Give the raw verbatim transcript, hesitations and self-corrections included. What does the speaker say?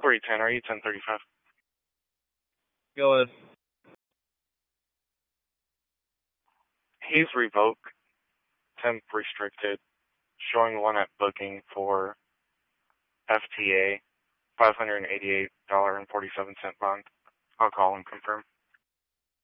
three ten, are you ten thirty-five? Go ahead. He's revoked, temp restricted, showing one at booking for F T A, five hundred eighty-eight dollars and forty-seven cents bond. I'll call and confirm.